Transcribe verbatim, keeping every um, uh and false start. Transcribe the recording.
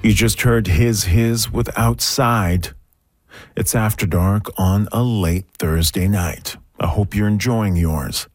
You just heard His His with Outside. It's After Dark on a late Thursday night. I hope you're enjoying yours.